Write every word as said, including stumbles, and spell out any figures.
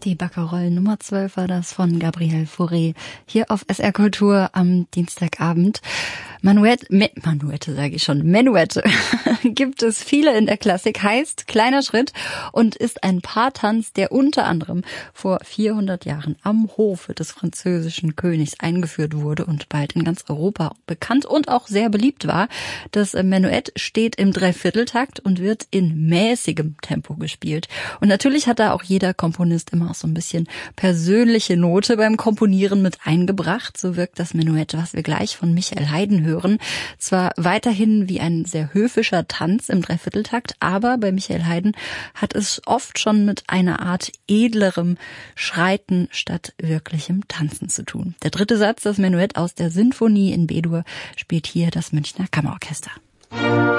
Die Barcarolle Nummer zwölf war das von Gabriel Fauré hier auf S R Kultur am Dienstagabend. Manuette, Me, Manuette sage ich schon, Menuette gibt es viele in der Klassik, heißt kleiner Schritt und ist ein Paartanz, der unter anderem vor vierhundert Jahren am Hofe des französischen Königs eingeführt wurde und bald in ganz Europa bekannt und auch sehr beliebt war. Das Menuett steht im Dreivierteltakt und wird in mäßigem Tempo gespielt. Und natürlich hat da auch jeder Komponist immer auch so ein bisschen persönliche Note beim Komponieren mit eingebracht. So wirkt das Menuett, was wir gleich von Michael Haydn hören, zwar weiterhin wie ein sehr höfischer Tanz im Dreivierteltakt, aber bei Michael Haydn hat es oft schon mit einer Art edlerem Schreiten statt wirklichem Tanzen zu tun. Der dritte Satz, das Menuett aus der Sinfonie in B-Dur, spielt hier das Münchner Kammerorchester.